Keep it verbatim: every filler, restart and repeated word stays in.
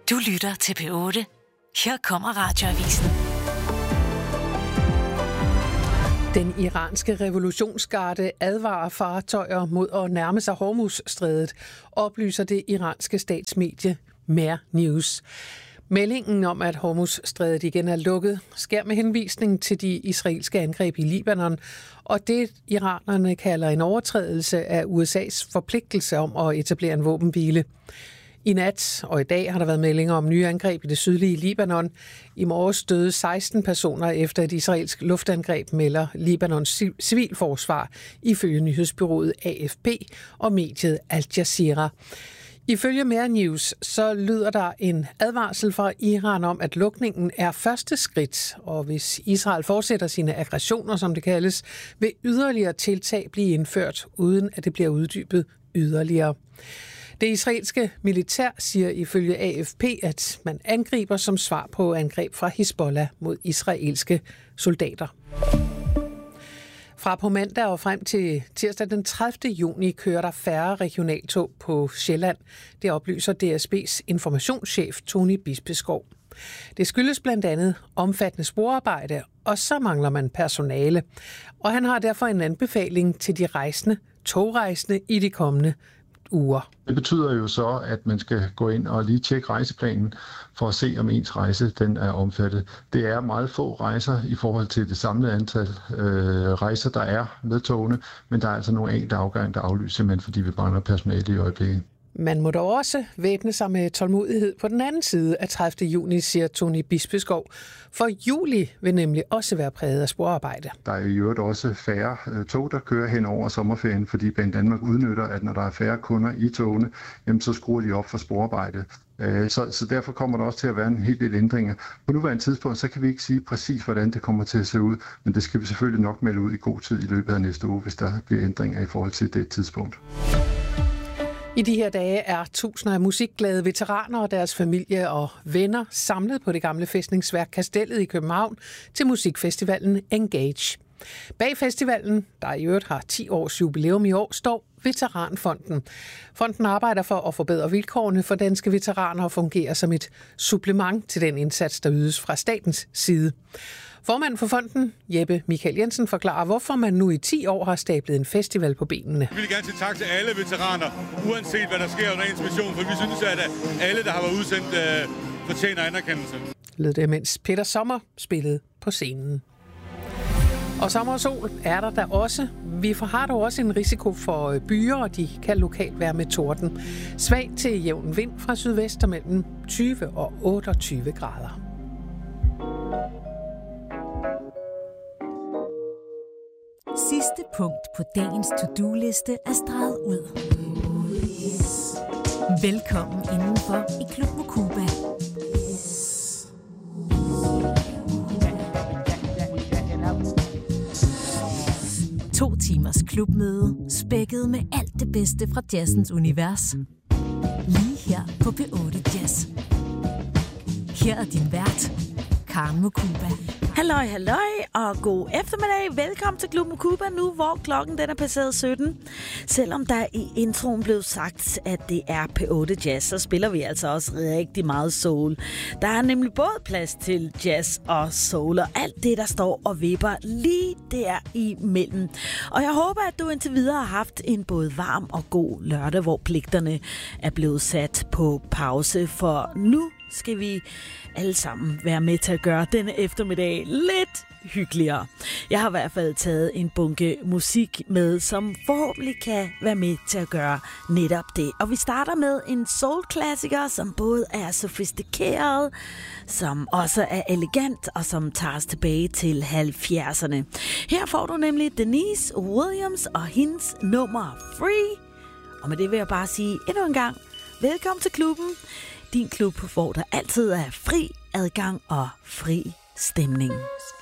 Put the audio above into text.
Du lytter til P otte. Her kommer Radioavisen. Den iranske revolutionsgarde advarer fartøjer mod at nærme sig Hormuzstrædet, oplyser det iranske statsmedie Mer News. Meldingen om, at Hormuzstrædet igen er lukket, sker med henvisning til de israelske angreb i Libanon, og det iranerne kalder en overtrædelse af U S A's forpligtelse om at etablere en våbenhvile. I nat og i dag har der været meldinger om nye angreb i det sydlige Libanon. I morges døde seksten personer efter et israelsk luftangreb, melder Libanons civilforsvar ifølge nyhedsbureauet A F P og mediet Al Jazeera. Ifølge Mer News så lyder der en advarsel fra Iran om, at lukningen er første skridt, og hvis Israel fortsætter sine aggressioner, som det kaldes, vil yderligere tiltag blive indført, uden at det bliver uddybet yderligere. Det israelske militær siger ifølge A F P, at man angriber som svar på angreb fra Hizbollah mod israelske soldater. Fra på mandag og frem til tirsdag den tredivte juni kører der færre regionaltog på Sjælland. Det oplyser D S B's informationschef Tony Bispeskov. Det skyldes blandt andet omfattende sporarbejde, og så mangler man personale. Og han har derfor en anbefaling til de rejsende, togrejsende i de kommende uger. Det betyder jo så, at man skal gå ind og lige tjekke rejseplanen for at se, om ens rejse den er omfattet. Det er meget få rejser i forhold til det samlede antal øh, rejser, der er med togene, men der er altså nogle enkelte afgange, der aflyser, simpelthen fordi vi mangler personale i øjeblikket. Man må dog også væbne sig med tålmodighed på den anden side af tredivte juni, siger Tony Bispeskov. For juli vil nemlig også være præget af sporarbejde. Der er jo også færre tog, der kører hen over sommerferien, fordi Banedanmark udnytter, at når der er færre kunder i togene, jamen så skruer de op for sporarbejde. Så, så derfor kommer der også til at være en hel del ændringer. På nuværende tidspunkt, så kan vi ikke sige præcis, hvordan det kommer til at se ud, men det skal vi selvfølgelig nok melde ud i god tid i løbet af næste uge, hvis der bliver ændringer i forhold til det tidspunkt. I de her dage er tusinder af musikglade veteraner og deres familie og venner samlet på det gamle fæstningsværk Kastellet i København til musikfestivalen Engage. Bag festivalen, der i øvrigt har ti års jubilæum i år, står Veteranfonden. Fonden arbejder for at forbedre vilkårene for danske veteraner og fungerer som et supplement til den indsats, der ydes fra statens side. Formanden for fonden, Jeppe Michael Jensen, forklarer, hvorfor man nu i ti år har stablet en festival på benene. Vi vil gerne sige tak til alle veteraner, uanset hvad der sker under ens mission, for vi synes, at alle, der har været udsendt, øh, fortjener anerkendelse. Lød det, mens Peter Sommer spillede på scenen. Og sommer og sol er der da også. Vi har dog også en risiko for byer, og de kan lokalt være med torden. Svag til jævn vind fra sydvest og mellem tyve og otteogtyve grader. Sidste punkt på dagens to-do-liste er streget ud. Velkommen indenfor i Klub Mokuba. To timers klubmøde, spækket med alt det bedste fra jazzens univers. Lige her på P otte Jazz. Her er din vært, Karen Mokuba. Halløj, halløj, og god eftermiddag. Velkommen til Klub Mokuba nu, hvor klokken den er passeret sytten. Selvom der i introen blev sagt, at det er P otte Jazz, så spiller vi altså også rigtig meget soul. Der er nemlig både plads til jazz og soul, og alt det, der står og vipper lige der imellem. Og jeg håber, at du indtil videre har haft en både varm og god lørdag, hvor pligterne er blevet sat på pause, for nu skal vi alle sammen være med til at gøre denne eftermiddag lidt hyggeligere. Jeg har i hvert fald taget en bunke musik med, som forhåbentlig kan være med til at gøre netop det. Og vi starter med en soul-klassiker, som både er sofistikeret, som også er elegant, og som tager os tilbage til halvfjerdserne. Her får du nemlig Denise Williams og hendes nummer Free. Og med det vil jeg bare sige endnu en gang, velkommen til klubben. Din klub, hvor der altid er fri adgang og fri stemning.